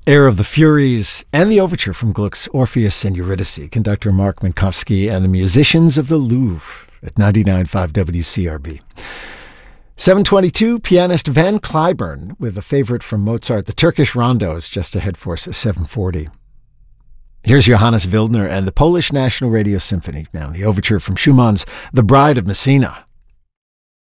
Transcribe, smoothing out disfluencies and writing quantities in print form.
Air of the Furies, and the overture from Gluck's Orpheus and Eurydice, conductor Mark Minkowski and the musicians of the Louvre at 99.5 WCRB. 7:22, pianist Van Cliburn with a favorite from Mozart, the Turkish Rondo, is just ahead for us at 7:40. Here's Johannes Wildner and the Polish National Radio Symphony now, the overture from Schumann's The Bride of Messina.